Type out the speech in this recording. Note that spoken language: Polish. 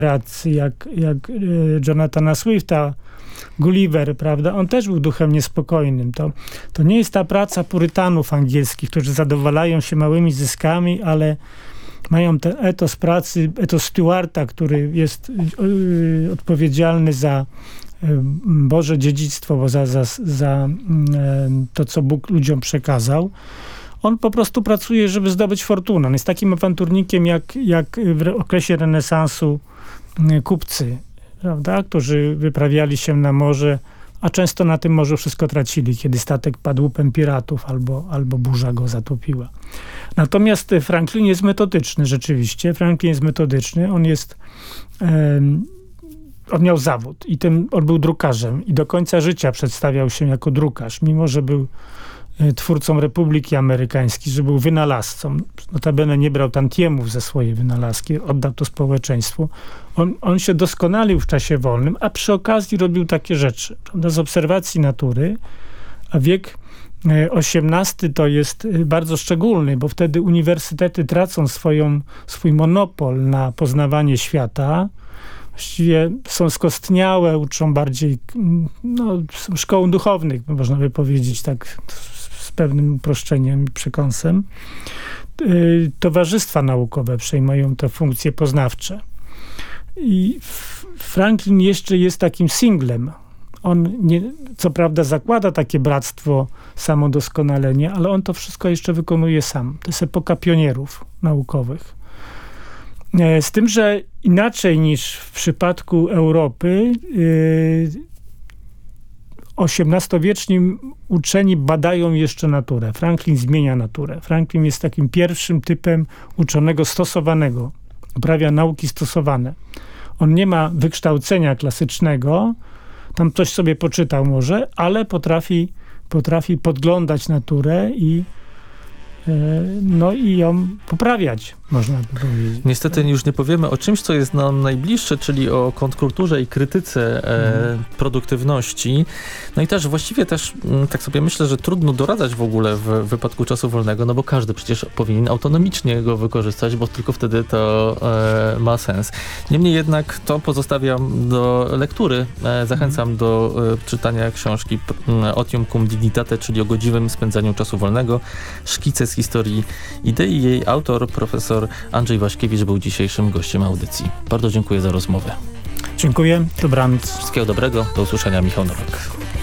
jak Jonathana Swifta, Gulliver, prawda? On też był duchem niespokojnym. To nie jest ta praca purytanów angielskich, którzy zadowalają się małymi zyskami, ale mają ten etos pracy, etos Stewarta, który jest odpowiedzialny za Boże dziedzictwo, bo za to, co Bóg ludziom przekazał. On po prostu pracuje, żeby zdobyć fortunę. On jest takim awanturnikiem, jak w okresie renesansu kupcy, prawda, którzy wyprawiali się na morze, a często na tym morzu wszystko tracili, kiedy statek padł łupem piratów albo burza go zatopiła. Natomiast Franklin jest metodyczny rzeczywiście. Franklin jest metodyczny. On miał zawód i on był drukarzem i do końca życia przedstawiał się jako drukarz, mimo że był twórcą Republiki Amerykańskiej, że był wynalazcą. Notabene nie brał tantiemów za swoje wynalazki, oddał to społeczeństwu. On się doskonalił w czasie wolnym, a przy okazji robił takie rzeczy. Prawda? Z obserwacji natury, a wiek XVIII to jest bardzo szczególny, bo wtedy uniwersytety tracą swój monopol na poznawanie świata. Właściwie są skostniałe, uczą bardziej, są szkołą duchownych, można by powiedzieć tak z pewnym uproszczeniem i przekąsem. Towarzystwa naukowe przejmują te funkcje poznawcze. I Franklin jeszcze jest takim singlem. On co prawda zakłada takie bractwo samodoskonalenia, ale on to wszystko jeszcze wykonuje sam. To jest epoka pionierów naukowych. Z tym, że inaczej niż w przypadku Europy, XVIII-wieczni uczeni badają jeszcze naturę. Franklin zmienia naturę. Franklin jest takim pierwszym typem uczonego stosowanego. Uprawia nauki stosowane. On nie ma wykształcenia klasycznego, tam coś sobie poczytał może, ale potrafi podglądać naturę i ją poprawiać, można by powiedzieć. Niestety już nie powiemy o czymś, co jest nam najbliższe, czyli o kontrkulturze i krytyce produktywności. No i też właściwie tak sobie myślę, że trudno doradzać w ogóle w wypadku czasu wolnego, no bo każdy przecież powinien autonomicznie go wykorzystać, bo tylko wtedy to ma sens. Niemniej jednak to pozostawiam do lektury. Zachęcam do czytania książki Otium cum dignitate, czyli o godziwym spędzaniu czasu wolnego. Szkice z historii idei. Jej autor, profesor Andrzej Waśkiewicz, był dzisiejszym gościem audycji. Bardzo dziękuję za rozmowę. Dziękuję. Dobranoc. Wszystkiego dobrego. Do usłyszenia. Michał Nowak.